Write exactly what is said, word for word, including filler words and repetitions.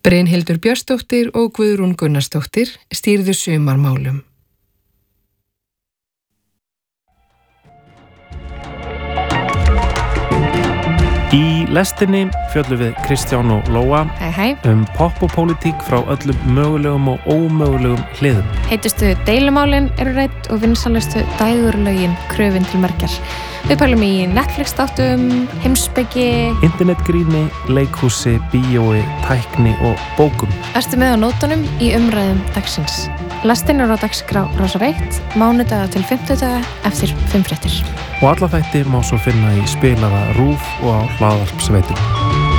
Brynhildur Björnsdóttir og Guðrún Gunnarsdóttir stýrðu sumarmálum. Í lestinni fjöllum við Kristján og Lóa Hei, hei. um popp og pólitík frá öllum mögulegum og ómögulegum hliðum. Heitustu deilumálin eru rædd og vinsælustu dægurlögin kröfin til merkjar. Við pælum í Netflix-þáttum, heimspeki, internetgríni, leikhúsi, bíói, tækni og bókum. Ertu með á nótunum í umræðum dagsins. Lestin er á dagskrá Rásar eitt, mánudaga til fimmtudaga eftir fimm fréttir. Og alla þætti má svo finna í spilaða RÚV og á hlaðvarpsveitum.